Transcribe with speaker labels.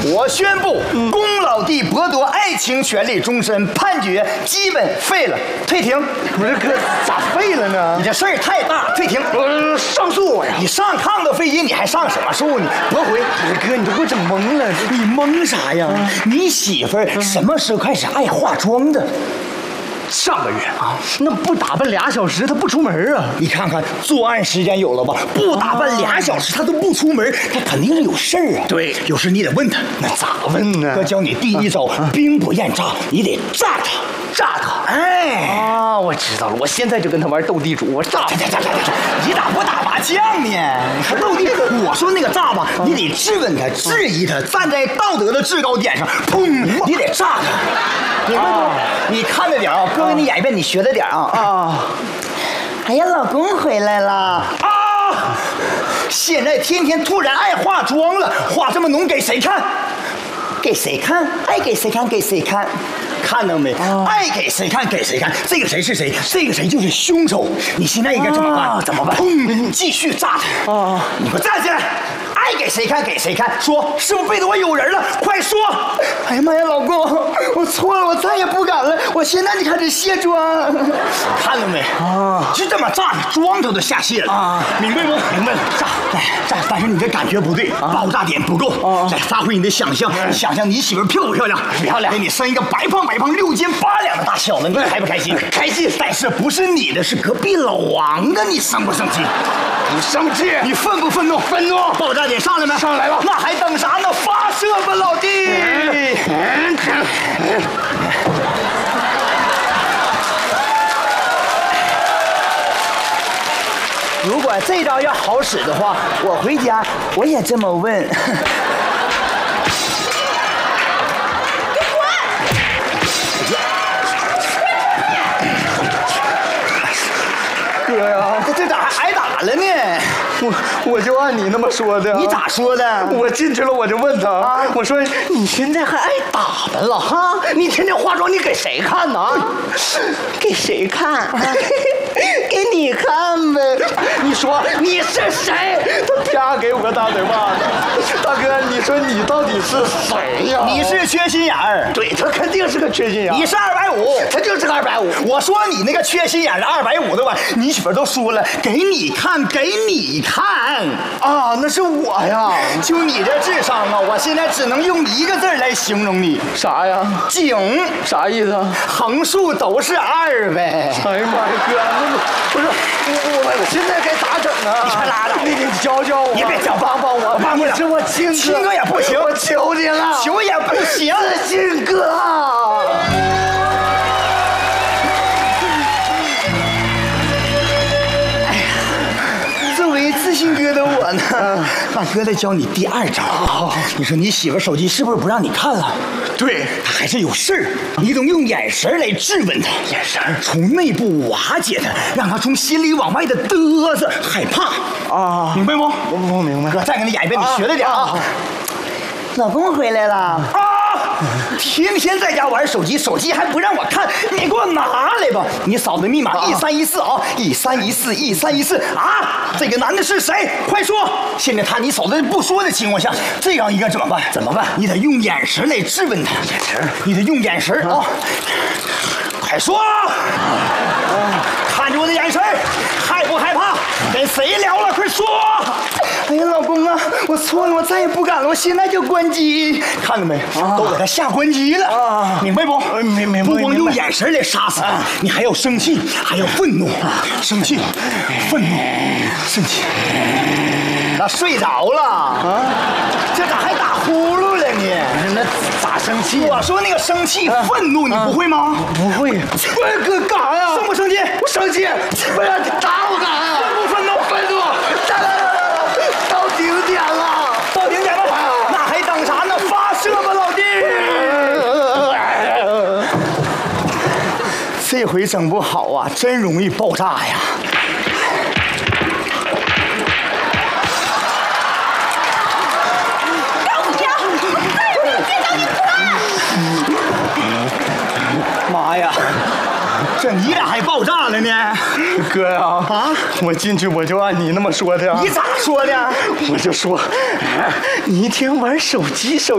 Speaker 1: 我宣布，龚老弟剥夺爱情权利终身，判决基本废了，退庭。
Speaker 2: 不是哥，咋废了呢？
Speaker 1: 你这事儿太大，退庭。
Speaker 2: 上诉呀！
Speaker 1: 你上炕都费劲，你还上什么诉呢？驳回。
Speaker 2: 不是哥，你都给我整懵了。
Speaker 1: 你懵啥呀？你媳妇儿什么时候开始爱化妆的？
Speaker 2: 上个月啊，那不打扮2小时，他不出门啊。
Speaker 1: 你看看作案时间有了吧？不打扮2小时，他都不出门，他肯定是有事儿啊。
Speaker 2: 对，
Speaker 1: 有事你得问他。
Speaker 2: 那咋问呢？
Speaker 1: 哥教你第一招，兵不厌诈，你得炸他。
Speaker 2: 炸他！
Speaker 1: 哎，
Speaker 2: 啊，我知道了，我现在就跟他玩斗地主，我炸他！
Speaker 1: 你咋不打麻将呢？你说斗地主，我说那个炸吧，你得质问他，质疑他，站在道德的制高点上，砰，你得炸他，明白不？你看着点啊，哥给你演一遍，你学着点啊。哎呀，老公回来了啊！现在天天突然爱化妆了，化这么浓给谁看？给谁看？爱给谁看？给谁看？看到没？爱给谁看给谁看。这个谁是谁？这个谁就是凶手。你现在应该怎么办？怎么办？砰！继续炸他！你给我站起来！爱给谁看给谁看。说是不是背着我有人了？快说！哎呀妈呀，老公，我错了，我再也不敢了。我现在就开始卸妆。看到没？就这么炸，妆都下卸了。明白不？明白了。炸！但是你这感觉不对，爆炸点不够。来发挥你的想象，想象你媳妇漂不漂亮？漂亮。给你生一个白胖6斤8两的大小子，你开不开心？开心。但是不是你的，是隔壁老王的，你生不生气？
Speaker 2: 不生气。
Speaker 1: 你愤不愤怒？
Speaker 2: 愤怒。
Speaker 1: 爆炸点上来没？
Speaker 2: 上来了。
Speaker 1: 那还等啥呢？发射吧，老弟！如果这招要好使的话，我回家我也这么问。
Speaker 2: 哥呀，
Speaker 1: 这咋还挨打了呢？
Speaker 2: 我就按你那么说的。
Speaker 1: 你咋说的？
Speaker 2: 我进去了，我就问他，我说你现在还爱打扮了哈？你天天化妆，你给谁看呢？给谁看？给你看呗。你说你是谁？他啪给我个大嘴巴子。大哥，你说你到底是谁呀？
Speaker 1: 你是缺心眼儿。
Speaker 2: 对，他肯定是个缺心眼。
Speaker 1: 你是250，
Speaker 2: 他就是个250。
Speaker 1: 我说你那个缺心眼儿250的吧，你媳妇都说了，给你看，给你看
Speaker 2: 啊，那是我呀。
Speaker 1: 就你这智商啊，我现在只能用1个字来形容你。
Speaker 2: 啥呀？
Speaker 1: 井。
Speaker 2: 啥意思啊？
Speaker 1: 横竖都是2呗。
Speaker 2: 哎呀妈呀，哥，不是我现在该咋整啊？
Speaker 1: 你快拉倒！
Speaker 2: 你教教我！
Speaker 1: 你别教，
Speaker 2: 帮我！
Speaker 1: 帮不了。
Speaker 2: 是我亲哥，
Speaker 1: 亲哥也不行，
Speaker 2: 我求你了，
Speaker 1: 求也不行，
Speaker 2: 亲哥。
Speaker 1: 自信哥的我呢，那哥再教你第2招。你说你媳妇手机是不是不让你看了？
Speaker 2: 对，
Speaker 1: 他还是有事儿，你得用眼神来质问他，
Speaker 2: 眼神
Speaker 1: 从内部瓦解他，让他从心里往外的嘚瑟害怕
Speaker 2: 啊，
Speaker 1: 明白不？
Speaker 2: 我明白。
Speaker 1: 哥，再给你演一遍，你学着点啊。老公回来了啊！天天在家玩手机，手机还不让我看，你给我拿来吧！你扫的密码1314啊，1314啊！这个男的是谁？快说！现在你嫂子不说的情况下，这样应该怎么办？怎么办？你得用眼神来质问他，眼神，你得用眼神啊！快说！看着我的眼神，害不害怕？跟谁聊了？快说！哎呀，老公啊，我错了，我再也不敢了，我现在就关机。看到没？都给他下关机了，明白不？明白。不光用眼神来杀死他，你还要生气，还要愤怒，生气、愤怒、生气。他睡着了啊？这咋还打呼噜了呢？
Speaker 2: 那咋生气？
Speaker 1: 我说那个生气、愤怒，你不会吗？
Speaker 2: 不会。哥干啥呀？
Speaker 1: 生不生气？
Speaker 2: 我生气。不是你打我干啥？
Speaker 1: 愤不愤怒？
Speaker 2: 愤怒。到顶点了。
Speaker 1: 到顶点了，那还等啥呢？发射吧，老弟！这回整不好啊，真容易爆炸呀！妈呀！这你俩还爆炸了呢？
Speaker 2: 哥呀，我进去我就按你那么说的。
Speaker 1: 你咋说的？
Speaker 2: 我就说，你一天玩手机